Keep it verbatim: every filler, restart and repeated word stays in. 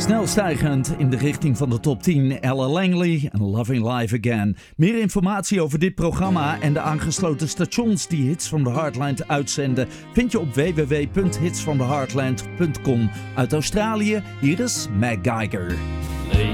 Snel stijgend in de richting van de top tien. Ella Langley en Loving Life Again. Meer informatie over dit programma en de aangesloten stations die Hits from the Heartland uitzenden vind je op w w w punt hits from the heartland punt com. Uit Australië, hier is Meg Geiger.